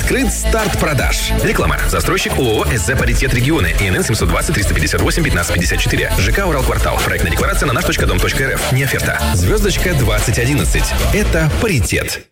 Открыт старт продаж. Реклама. Застройщик ООО СЗ «Паритет Регионы». ИНН 720-358-1554. ЖК «Уралквартал». Проектная декларация на наш.дом.рф. Не оферта. Звездочка 2011. Это паритет.